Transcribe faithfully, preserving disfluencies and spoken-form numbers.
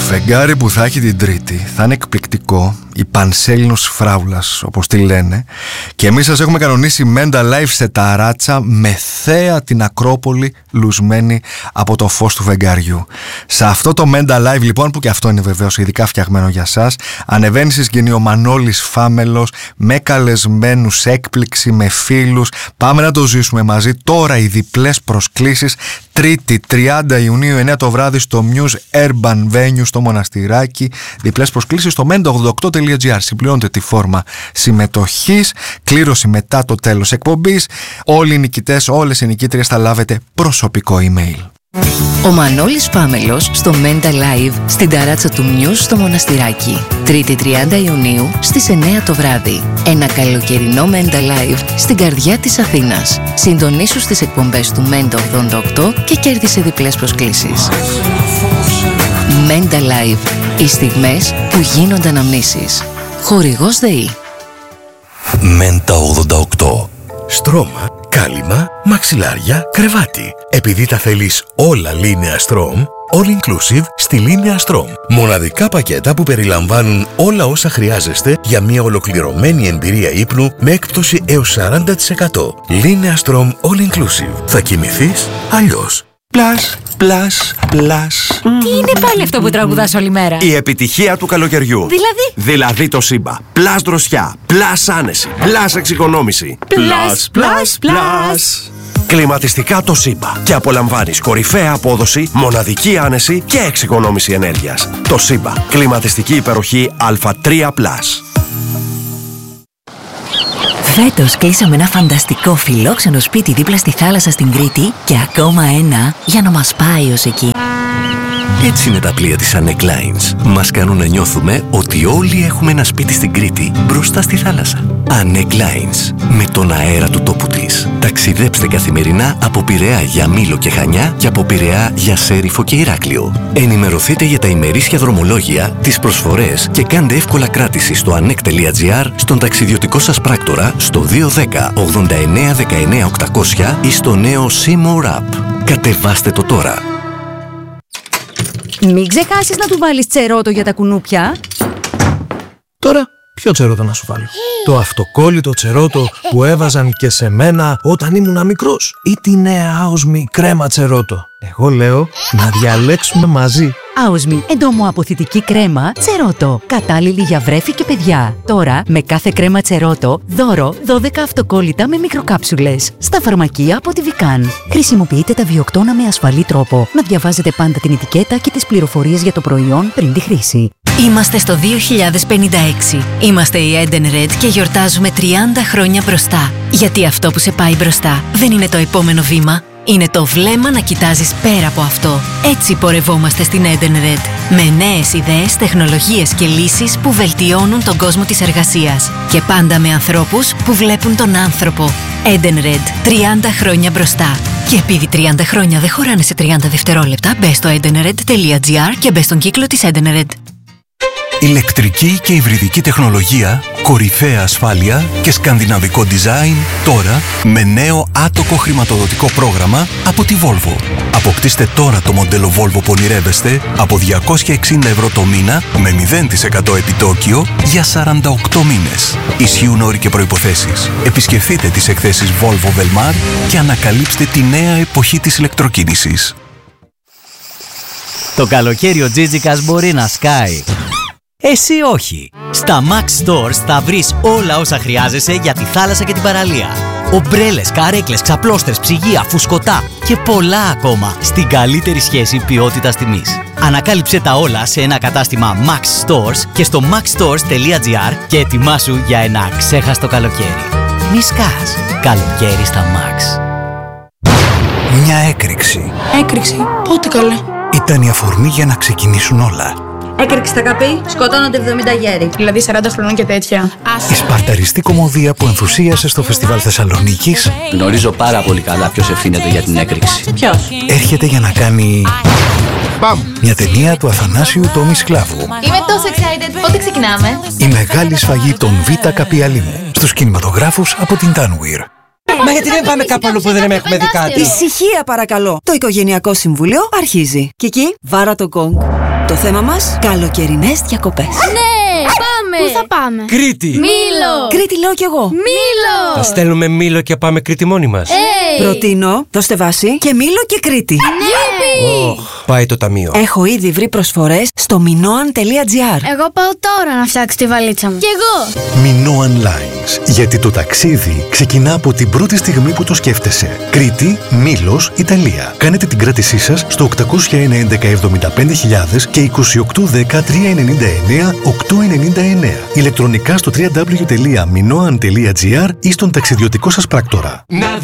φεγγάρι που θα έχει την Τρίτη θα είναι εκπληκτικό, η Πανσέλινος Φράουλας όπως τη λένε, και εμείς σας έχουμε κανονίσει Menda Live σε ταράτσα με θέα την Ακρόπολη λουσμένη από το φως του φεγγαριού. Σε αυτό το Menda Live λοιπόν, που και αυτό είναι βεβαίως ειδικά φτιαγμένο για σας, ανεβαίνει στη σκηνή ο Μανώλης Φάμελος με καλεσμένους, έκπληξη, με φίλους. Πάμε να το ζήσουμε μαζί. Τώρα οι διπλές προσκλήσεις, Τρίτη τριάντα Ιουνίου εννιά το βράδυ στο Muse Urban Venue στο Μοναστηράκι. Διπλές προσκλήσεις στο menda ογδόντα οκτώ τελεία τζι άρ. Συμπληρώνετε τη φόρμα συμμετοχής, κλήρωση μετά το τέλος εκπομπής. Όλοι οι νικητές, όλες οι νικήτριες θα λάβετε προσωπικό email. Ο Μανώλης Φάμελος στο Menda Live στην ταράτσα του Muse στο Μοναστηράκι. Τρίτη τριάντα Ιουνίου στις εννιά το βράδυ. Ένα καλοκαιρινό Menda Live στην καρδιά της Αθήνας. Συντονίσου στις εκπομπές του Menda ογδόντα οκτώ και κέρδισε διπλές προσκλήσεις. Menda Live. Οι στιγμές που γίνονται αναμνήσεις. Χορηγός ΔΕΗ. Menda ογδόντα οκτώ. Στρώμα, κάλυμα, μαξιλάρια, κρεβάτι. Επειδή τα θέλεις όλα Linea Strom, all inclusive στη Linea Strom. Μοναδικά πακέτα που περιλαμβάνουν όλα όσα χρειάζεστε για μια ολοκληρωμένη εμπειρία ύπνου με έκπτωση έως σαράντα τοις εκατό. Linea Strom all inclusive. Θα κοιμηθείς αλλιώς. Πλάς, πλάς, πλάς. Τι είναι πάλι αυτό που τραγουδάς όλη μέρα? Η επιτυχία του καλοκαιριού. Δηλαδή? Δηλαδή το Σύμπα. Πλάς δροσιά, πλάς άνεση, πλάς εξοικονόμηση. Πλάς, πλάς, πλάς. Κλιματιστικά το Σύμπα. Και απολαμβάνεις κορυφαία απόδοση, μοναδική άνεση και εξοικονόμηση ενέργειας. Το Σύμπα. Κλιματιστική υπεροχή Α τρία πλας. Φέτος κλείσαμε ένα φανταστικό φιλόξενο σπίτι δίπλα στη θάλασσα στην Κρήτη και ακόμα ένα για να μας πάει ως εκεί. Έτσι είναι τα πλοία της Anec Lines. Μας κάνουν να νιώθουμε ότι όλοι έχουμε ένα σπίτι στην Κρήτη μπροστά στη θάλασσα. Anec Lines. Με τον αέρα του τόπου της. Ταξιδέψτε καθημερινά από Πειραιά για Μήλο και Χανιά και από Πειραιά για Σέριφο και Ηράκλειο. Ενημερωθείτε για τα ημερήσια δρομολόγια, τις προσφορές και κάντε εύκολα κράτηση στο anec τελεία τζι άρ, στον ταξιδιωτικό σας πράκτορα, στο δύο ένα μηδέν ογδόντα εννέα δεκαεννέα οκτακόσια ή στο νέο Seymour App. Κατεβάστε το τώρα. Μην ξεχάσεις να του βάλεις τσερότο για τα κουνούπια. Τώρα, ποιο τσερότο να σου βάλω? Το αυτοκόλλητο τσερότο που έβαζαν και σε μένα όταν ήμουνα μικρός, ή τη νέα άοσμη κρέμα τσερότο? Εγώ λέω να διαλέξουμε μαζί. Άοσμη εντομοαποθητική κρέμα τσερότο. Κατάλληλη για βρέφη και παιδιά. Τώρα, με κάθε κρέμα τσερότο, δώρο δώδεκα αυτοκόλλητα με μικροκάψουλες. Στα φαρμακεία από τη Βικάν. Χρησιμοποιείτε τα βιοκτώνα με ασφαλή τρόπο. Να διαβάζετε πάντα την ετικέτα και τις πληροφορίες για το προϊόν πριν τη χρήση. Είμαστε στο δύο χιλιάδες πενήντα έξι. Είμαστε η Edenred και γιορτάζουμε τριάντα χρόνια μπροστά. Γιατί αυτό που σε πάει μπροστά δεν είναι το επόμενο βήμα. Είναι το βλέμμα να κοιτάζεις πέρα από αυτό. Έτσι πορευόμαστε στην Edenred. Με νέες ιδέες, τεχνολογίες και λύσεις που βελτιώνουν τον κόσμο της εργασίας. Και πάντα με ανθρώπους που βλέπουν τον άνθρωπο. Edenred. τριάντα χρόνια μπροστά. Και επειδή τριάντα χρόνια δεν χωράνε σε τριάντα δευτερόλεπτα, μπες στο edenred τελεία τζι άρ και μπες στον κύκλο της Edenred. Ηλεκτρική και υβριδική τεχνολογία, κορυφαία ασφάλεια και σκανδιναβικό design τώρα με νέο άτοκο χρηματοδοτικό πρόγραμμα από τη Volvo. Αποκτήστε τώρα το μοντέλο Volvo που ονειρεύεστε από διακόσια εξήντα ευρώ το μήνα με μηδέν τοις εκατό επιτόκιο για σαράντα οκτώ μήνες. Ισχύουν όροι και προϋποθέσεις. Επισκεφτείτε τις εκθέσεις Volvo Velmar και ανακαλύψτε τη νέα εποχή της ηλεκτροκίνησης. Το καλοκαίρι ο Τζίτζικας μπορεί να σκάει. Εσύ όχι. Στα Max Stores θα βρεις όλα όσα χρειάζεσαι για τη θάλασσα και την παραλία. Ομπρέλες, καρέκλες, ξαπλώστρες, ψυγεία, φουσκωτά και πολλά ακόμα στην καλύτερη σχέση ποιότητας τιμής. Ανακάλυψε τα όλα σε ένα κατάστημα Max Stores και στο max stores τελεία τζι άρ και ετοιμάσου για ένα ξέχαστο καλοκαίρι. Μη σκάς. Καλοκαίρι στα Max. Μια έκρηξη. Έκρηξη. Πότε καλέ? Ήταν η αφορμή για να ξεκινήσουν όλα. Έκρηξη στα καπί, σκοτώνονται εβδομήντα γέροι. Δηλαδή σαράντα χρονών και τέτοια. Η σπαρταριστή κομμωδία που ενθουσίασε στο Φεστιβάλ Θεσσαλονίκης. Γνωρίζω πάρα πολύ καλά ποιος ευθύνεται για την έκρηξη. Ποιος? Έρχεται για να κάνει... Πάμε! Μια ταινία του Αθανάσιου Τόμι Σκλάβου. Είμαι τόσο excited. Πότε ξεκινάμε? Η μεγάλη σφαγή των Β' Καπιαλίνου. Στους κινηματογράφους από την Tanweer. Μα γιατί δεν πάμε κάπου αλλού που δεν έχουμε δει κάτι? Ησυχία παρακαλώ. Το Οικογενειακό Συμβούλιο αρχίζει. Κική, βάρα το γκονγκ. Το θέμα μας, καλοκαιρινές διακοπές. Ναι, πάμε! Πού θα πάμε? Κρήτη! Μήλο! Κρήτη λέω κι εγώ. Μήλο! Θα στέλνουμε Μήλο και πάμε Κρήτη μόνοι μας. Hey. Προτείνω το Στεβάσι και Μήλο και Κρήτη. Ναι! Oh, πάει το ταμείο. Έχω ήδη βρει προσφορές στο minoan τελεία gr. Εγώ πάω τώρα να φτιάξω τη βαλίτσα μου. Κι εγώ! Minoan Lines. Γιατί το ταξίδι ξεκινά από την πρώτη στιγμή που το σκέφτεσαι. Κρήτη, Μήλος, Ιταλία. Κάνετε την κράτησή σας στο οκτακόσια ένα έντεκα εβδομήντα πέντε χιλιάδες και είκοσι οκτώ δέκα τριακόσια ενενήντα εννέα οκτακόσια ενενήντα εννέα. Ηλεκτρονικά στο double-u double-u double-u τελεία minoan τελεία gr ή στον ταξιδιωτικό σας πράκτορα.